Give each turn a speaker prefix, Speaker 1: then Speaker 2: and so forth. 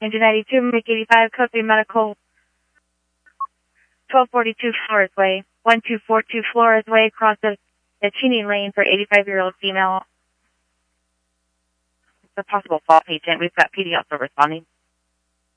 Speaker 1: Engine 92, MiG-85, Code 3 Medical, 1242 Flores Way, 1242 Flores Way, across the Chini lane for 85-year-old female. It's a possible fault agent. We've got PD also responding.